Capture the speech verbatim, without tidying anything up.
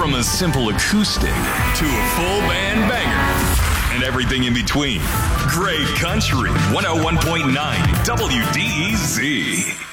From a simple acoustic to a full band banger and everything in between. Great Country one oh one point nine W D E Z.